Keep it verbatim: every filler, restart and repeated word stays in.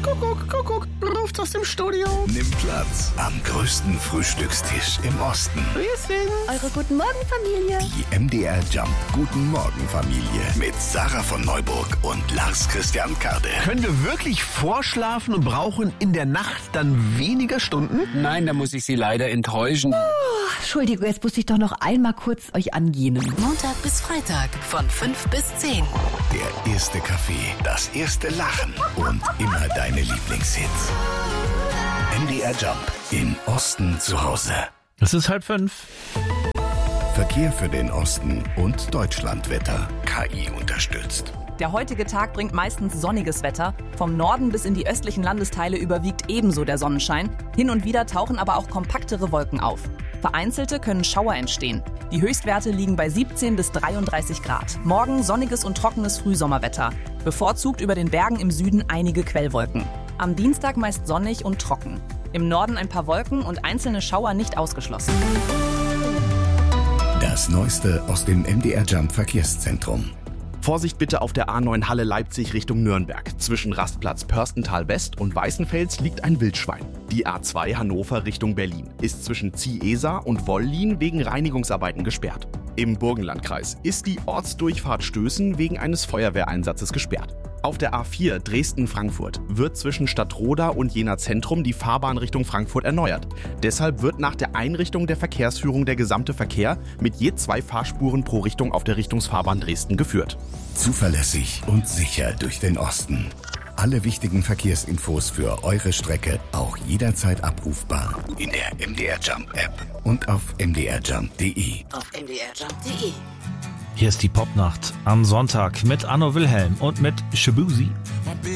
Kuckuck, Kuckuck, ruft aus dem Studio. Nimm Platz am größten Frühstückstisch im Osten. Wir sind Eure Guten Morgen Familie. Die M D R Jump Guten Morgen Familie mit Sarah von Neuburg und Lars Christian Kade. Können wir wirklich vorschlafen und brauchen in der Nacht dann weniger Stunden? Nein, da muss ich Sie leider enttäuschen. Oh, Entschuldigung, jetzt muss ich doch noch einmal kurz euch angehen. Montag bis Freitag von fünf bis zehn. Der erste Kaffee, das erste Lachen und immer deine Lieblingshits. M D R Jump im Osten zu Hause. Es ist halb fünf. Verkehr für den Osten und Deutschlandwetter. K I unterstützt. Der heutige Tag bringt meistens sonniges Wetter. Vom Norden bis in die östlichen Landesteile überwiegt ebenso der Sonnenschein. Hin und wieder tauchen aber auch kompaktere Wolken auf. Vereinzelte können Schauer entstehen. Die Höchstwerte liegen bei siebzehn bis dreiunddreißig Grad. Morgen sonniges und trockenes Frühsommerwetter. Bevorzugt über den Bergen im Süden einige Quellwolken. Am Dienstag meist sonnig und trocken. Im Norden ein paar Wolken und einzelne Schauer nicht ausgeschlossen. Das Neueste aus dem M D R Jump Verkehrszentrum. Vorsicht bitte auf der A neun Halle Leipzig Richtung Nürnberg. Zwischen Rastplatz Pörstental West und Weißenfels liegt ein Wildschwein. Die A zwei Hannover Richtung Berlin ist zwischen Ziehesar und Wollin wegen Reinigungsarbeiten gesperrt. Im Burgenlandkreis ist die Ortsdurchfahrt Stößen wegen eines Feuerwehreinsatzes gesperrt. Auf der A vier Dresden-Frankfurt wird zwischen Stadtroda und Jena Zentrum die Fahrbahn Richtung Frankfurt erneuert. Deshalb wird nach der Einrichtung der Verkehrsführung der gesamte Verkehr mit je zwei Fahrspuren pro Richtung auf der Richtungsfahrbahn Dresden geführt. Zuverlässig und sicher durch den Osten. Alle wichtigen Verkehrsinfos für eure Strecke auch jederzeit abrufbar in der M D R Jump App und auf m d r jump punkt d e. Auf m d r jump punkt d e. Hier ist die Popnacht am Sonntag mit Anno Wilhelm und mit Shabuzi.